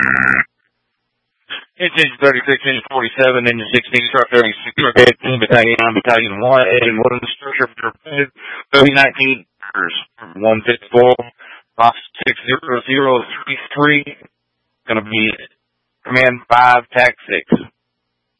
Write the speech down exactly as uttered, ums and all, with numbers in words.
Engine thirty-six, engine forty-seven, engine sixteen, truck thirty-six, truck eighteen, battalion nine, battalion one, engine one, structure, thirty nineteen, one fifty-four, box six zero zero three three, gonna be command five, tac six.